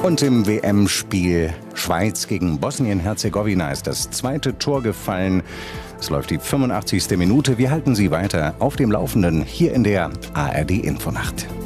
Und im WM-Spiel Schweiz gegen Bosnien-Herzegowina ist das zweite Tor gefallen. Es läuft die 85. Minute. Wir halten Sie weiter auf dem Laufenden hier in der ARD Infonacht.